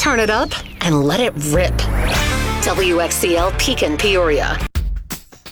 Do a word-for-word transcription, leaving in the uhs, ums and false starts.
Turn it up and let it rip. W X C L Pekin, Peoria.